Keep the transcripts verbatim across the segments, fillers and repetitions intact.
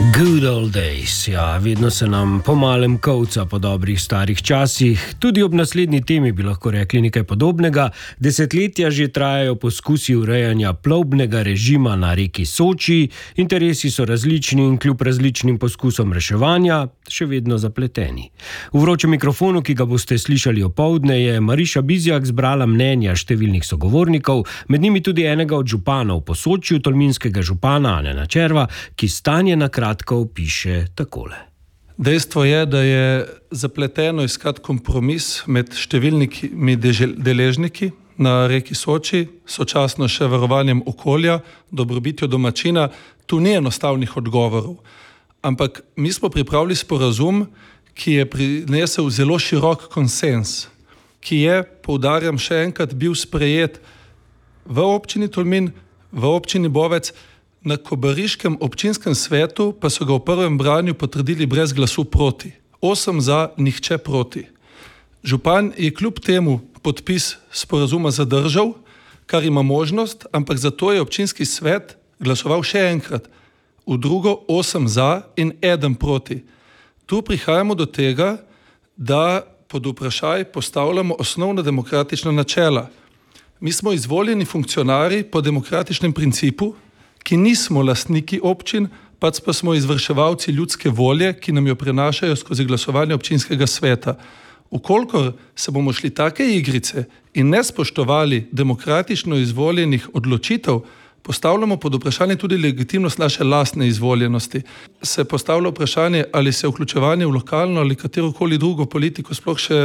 Good old days, ja, vedno se nam po malem kovca po dobrih starih časih. Tudi ob naslednji temi bi lahko rekli nekaj podobnega. Desetletja že trajajo poskusi urejanja plovbnega režima na reki Soči. Interesi so različni in kljub različnim poskusom reševanja še vedno zapleteni. V vročem mikrofonu, ki ga boste slišali opoldne, je Mariša Bizjak zbrala mnenja številnih sogovornikov, med njimi tudi enega od županov po Sočiju, tolminskega župana Anena Červa, ki stanje na kratko opiše takole. Dejstvo je, da je zapleteno iskati kompromis med številnimi deležniki na reki Soči, sočasno še varovanjem okolja, dobrobitjo domačina. Tu ni enostavnih odgovorov, ampak mi smo pripravili sporazum, ki je prinesel zelo širok konsens, ki je, poudarjam še enkrat, bil sprejet v občini Tolmin, v občini Bovec. Na kobariškem občinskem svetu pa so ga v prvem branju potrdili brez glasu proti. Osem za, nihče proti. Župan je kljub temu podpis sporazuma zadržal, kar ima možnost, ampak zato je občinski svet glasoval še enkrat. V drugo osem za in eden proti. Tu prihajamo do tega, da pod vprašaj postavljamo osnovna demokratična načela. Mi smo izvoljeni funkcionarji po demokratičnem principu, ki nismo lastniki občin, pač pa smo izvrševalci ljudske volje, ki nam jo prenašajo skozi glasovanje občinskega sveta. Ukolikor se bomo šli take igrice in ne spoštovali demokratično izvoljenih odločitev, postavljamo pod vprašanje tudi legitimnost naše lastne izvoljenosti. Se postavlja vprašanje, ali se vključevanje v lokalno ali katerokoli drugo politiko sploh še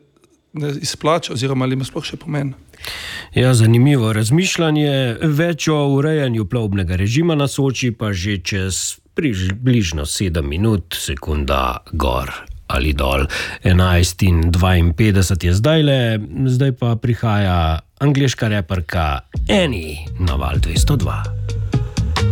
ne izplača oziroma ali ima sploh še pomen. Ja, zanimivo razmišljanje. Več o urejanju plovbnega režima na Soči pa že čez približno sedem minut, sekunda gor ali dol. enajst in dvainpetdeset je zdajle, zdaj pa prihaja angleška reperka Annie na val dvesto dva.